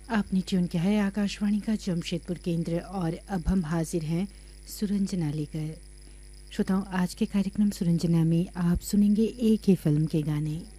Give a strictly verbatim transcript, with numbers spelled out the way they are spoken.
आपने ट्यून किया है आकाशवाणी का जमशेदपुर केंद्र और अब हम हाजिर हैं सुरंजना लेकर। श्रोताओं, आज के कार्यक्रम सुरंजना में आप सुनेंगे एक ही फिल्म के गाने।